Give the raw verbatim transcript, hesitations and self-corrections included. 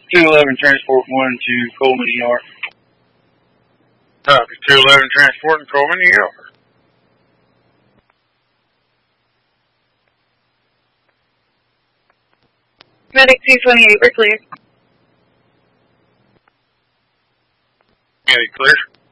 two eleven transport one to Coleman, New York. Copy. two eleven transport in Coleman, New York. Medic two twenty-eight, we're clear. Medic clear.